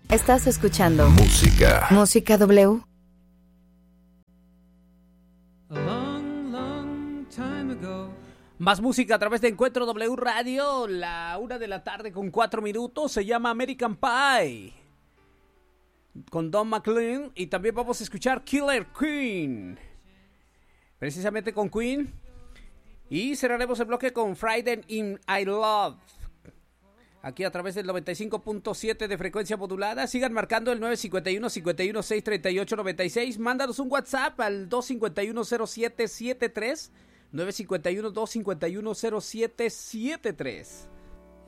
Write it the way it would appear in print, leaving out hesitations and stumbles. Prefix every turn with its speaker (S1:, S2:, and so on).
S1: Estás escuchando
S2: Música
S1: W.
S3: Más música a través de Encuentro W Radio, la 1:00 p.m. Se llama American Pie con Don McLean, y también vamos a escuchar Killer Queen, precisamente con Queen, y cerraremos el bloque con Friday in I Love, aquí a través del 95.7 de frecuencia modulada. Sigan marcando el 951-516-3896. Mándanos un WhatsApp al 251-0773, 951-251-0773.